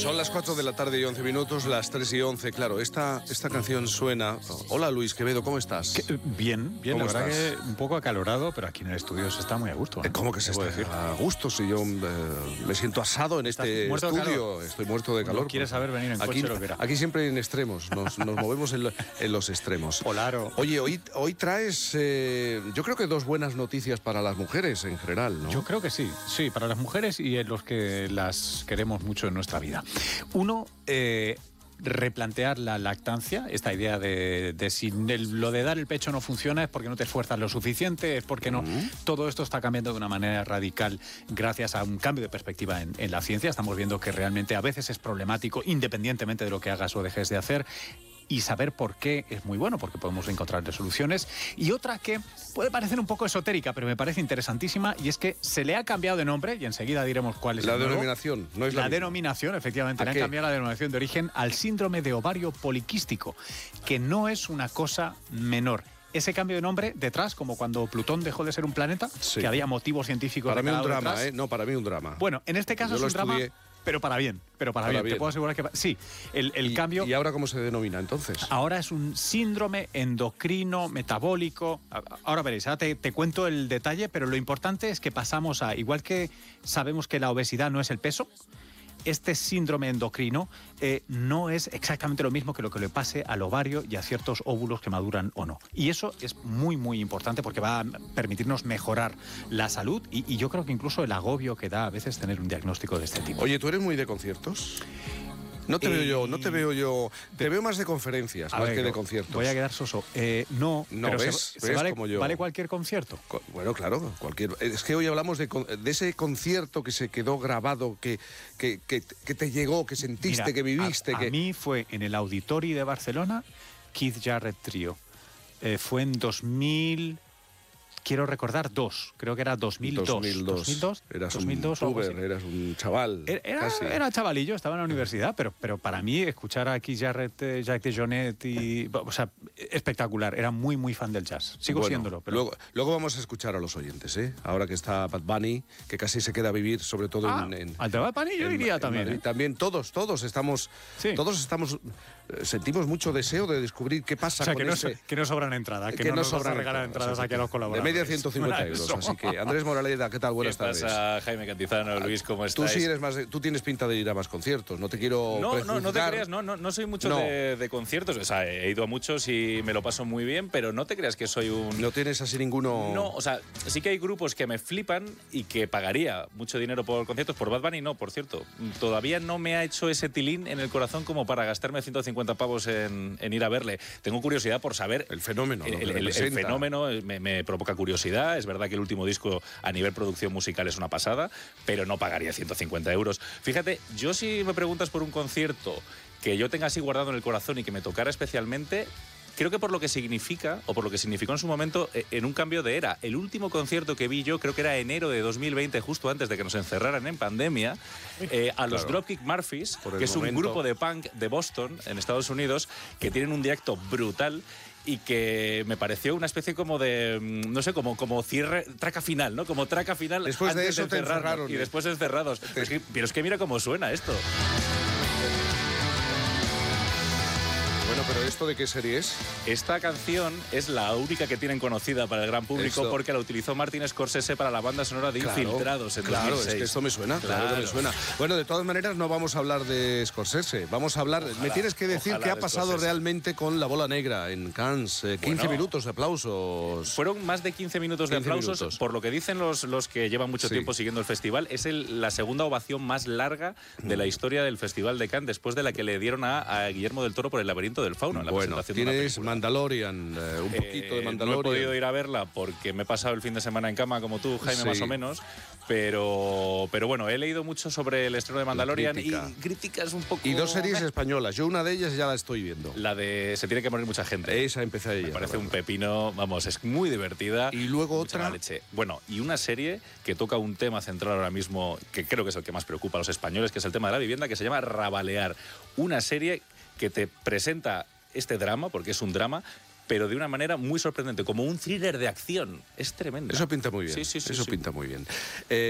Son las 4 de la tarde y 11 minutos, las 3 y 11. Claro, esta canción suena... Hola, Luis Quevedo, ¿cómo estás? Bien, ¿Cómo la verdad estás? que un poco acalorado, pero aquí en el estudio se está muy a gusto. ¿Cómo que se está decir? a gusto? Si yo me siento asado en este muerto de estudio. calor. Estoy muerto de calor. ¿Quieres saber venir en coche lo verá? Aquí siempre en extremos, nos movemos en los extremos. Polaro. Oye, hoy traes, yo creo que dos buenas noticias para las mujeres en general, ¿no? Yo creo que sí, para las mujeres y en los que las queremos mucho en nuestra vida. Uno, replantear la lactancia, esta idea de si lo de dar el pecho no funciona es porque no te esfuerzas lo suficiente, es porque no. Todo esto está cambiando de una manera radical gracias a un cambio de perspectiva en la ciencia. Estamos viendo que realmente a veces es problemático, independientemente de lo que hagas o dejes de hacer. Y saber por qué es muy bueno, porque podemos encontrarle soluciones. Y otra que puede parecer un poco esotérica, pero me parece interesantísima, y es que se le ha cambiado de nombre, y enseguida diremos cuál es la el nuevo. Denominación, no es la misma. Denominación, efectivamente, le han qué? cambiado la denominación de origen al síndrome de ovario poliquístico, que no es una cosa menor. Ese cambio de nombre detrás, como cuando Plutón dejó de ser un planeta, Sí. que había motivos científicos. Para mí un declarados drama, detrás. No, para mí un drama. Bueno, en este caso Yo es lo un drama, estudié. pero para bien. Te puedo asegurar que... Sí, el cambio... ¿Y ahora cómo se denomina entonces? Ahora es un síndrome endocrino metabólico. Ahora veréis, ahora te cuento el detalle, pero lo importante es que pasamos a, igual que sabemos que la obesidad no es el peso, este síndrome endocrino no es exactamente lo mismo que lo que le pase al ovario y a ciertos óvulos que maduran o no. Y eso es muy, muy importante porque va a permitirnos mejorar la salud y yo creo que incluso el agobio que da a veces tener un diagnóstico de este tipo. Oye, ¿tú eres muy de conciertos? No te veo yo. Te veo más de conferencias, más que de conciertos. Voy a quedar soso. No, pero ¿ves vale, como yo. ¿Vale cualquier concierto? Bueno, claro, cualquier. Es que hoy hablamos de ese concierto que se quedó grabado, que te llegó, que sentiste, Mira, que viviste. A mí fue en el Auditori de Barcelona, Keith Jarrett Trio. Fue en 2000... Quiero recordar creo que era 2002. 2002. Eras 2002 un puber, eras un chaval. Era chavalillo, estaba en la universidad, pero para mí escuchar a Keith Jarrett, Jack DeJohnette espectacular. Era muy, muy fan del jazz. Sigo siéndolo. Pero... Luego vamos a escuchar a los oyentes, ¿eh? Ahora que está Bad Bunny, que casi se queda a vivir, sobre todo en al de Bad Bunny yo iría también. También todos estamos... Sí. Todos estamos... sentimos mucho deseo de descubrir qué pasa con que no sobran entradas, que no nos sobran regalar entradas aquí a los colaboradores. De media 150 euros, así que Andrés Moraleda, ¿qué tal? Buenas tardes. ¿Qué pasa, Jaime Cantizano? Luis, ¿cómo estás? Tú sí eres tú tienes pinta de ir a más conciertos, no te quiero prejuzgar. No te creas, no soy mucho de conciertos, o sea, he ido a muchos y me lo paso muy bien, pero no te creas que soy un... ¿No tienes así ninguno...? No, o sea, sí que hay grupos que me flipan y que pagaría mucho dinero por conciertos, por Bad Bunny no, por cierto. Todavía no me ha hecho ese tilín en el corazón como para gastarme 150 pavos en ir a verle. Tengo curiosidad por saber... El fenómeno, el fenómeno me provoca curiosidad. Es verdad que el último disco a nivel producción musical es una pasada, pero no pagaría 150 euros. Fíjate, yo si me preguntas por un concierto que yo tenga así guardado en el corazón y que me tocara especialmente, creo que por lo que significa, o por lo que significó en su momento, en un cambio de era. El último concierto que vi yo, creo que era enero de 2020, justo antes de que nos encerraran en pandemia, a los Dropkick Murphys, que es un grupo de punk de Boston, en Estados Unidos, que tienen un directo brutal y que me pareció una especie como de, no sé, como cierre, traca final, ¿no? Como traca final. Después de eso te encerraron. Y después encerrados. Pero es que mira cómo suena esto. Bueno, pero ¿esto de qué serie es? Esta canción es la única que tienen conocida para el gran público porque la utilizó Martin Scorsese para la banda sonora de Infiltrados en 2006. Es que esto me suena, claro que me suena. Bueno, de todas maneras no vamos a hablar de Scorsese, vamos a hablar... me tienes que decir qué ha pasado realmente con La Bola Negra en Cannes. 15 minutos de aplausos. Fueron más de 15 minutos de aplausos. Por lo que dicen los que llevan mucho tiempo siguiendo el festival, es la segunda ovación más larga de la historia del Festival de Cannes, después de la que le dieron a Guillermo del Toro por El laberinto del fauno. Bueno, tienes Mandalorian, un poquito de Mandalorian. No he podido ir a verla porque me he pasado el fin de semana en cama como tú, Jaime, más o menos. Pero bueno, he leído mucho sobre el estreno de Mandalorian y críticas un poco... Y dos series españolas. Yo una de ellas ya la estoy viendo. La de Se tiene que morir mucha gente. Esa empecé ayer. Me parece un pepino, vamos, es muy divertida. Y luego otra... leche. Bueno, y una serie que toca un tema central ahora mismo, que creo que es el que más preocupa a los españoles, que es el tema de la vivienda, que se llama Rabalear. Una serie que te presenta este drama, porque es un drama, pero de una manera muy sorprendente, como un thriller de acción. Es tremendo. Eso pinta muy bien. Sí. Eso pinta muy bien.